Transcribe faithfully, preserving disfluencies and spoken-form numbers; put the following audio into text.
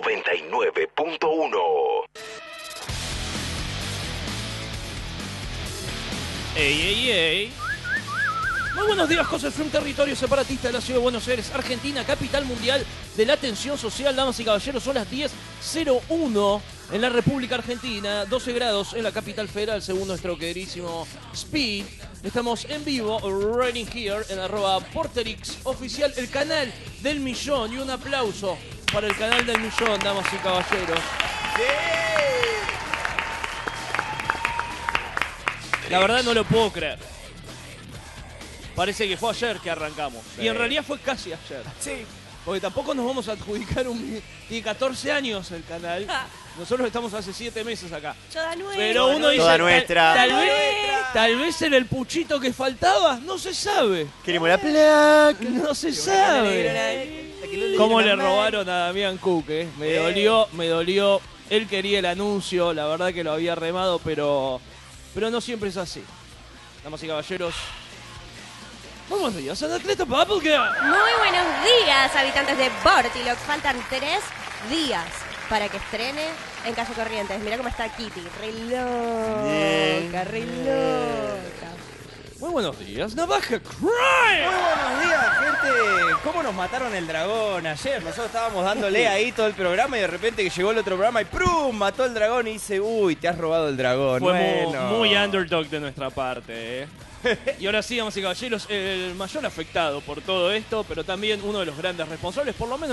noventa y nueve punto uno. ¡Ey, ey, ey! Muy buenos días, José Frum, territorio separatista de la ciudad de Buenos Aires, Argentina, capital mundial de la atención social. Damas y caballeros, son las diez cero uno en la República Argentina, doce grados en la capital federal, según nuestro queridísimo Speed. Estamos en vivo, running here, en arroba Porterix oficial, el canal del millón. Y un aplauso para el canal del millón, damas y caballeros. La verdad no lo puedo creer. Parece que fue ayer que arrancamos. Sí. Y en realidad fue casi ayer. Sí. Porque tampoco nos vamos a adjudicar un... Tiene catorce años el canal. Nosotros estamos hace siete meses acá. Toda nuestra. Pero uno dice... Toda nuestra. Tal, tal, vez, tal vez en el puchito que faltaba, no se sabe. Queremos la placa. No se sabe. Cómo le robaron a Damián Cook, eh. Me eh. dolió, me dolió. Él quería el anuncio, la verdad que lo había remado, pero... Pero no siempre es así. Damas y caballeros... Muy buenos días, Anacleto Bubblegum. Muy buenos días, habitantes de Bortilox. Faltan tres días para que estrene en Calle Corrientes. Mirá cómo está Kitty, re loca, re loca. Muy buenos días, Navaja Crime. Muy buenos días, gente. ¿Cómo nos mataron el dragón ayer? Nosotros estábamos dándole ahí todo el programa y de repente que llegó el otro programa y ¡prum! Mató el dragón y dice, uy, te has robado el dragón. Fue bueno. muy, muy underdog de nuestra parte, eh. Y ahora sí, damas y caballeros, el mayor afectado por todo esto, pero también uno de los grandes responsables, por lo menos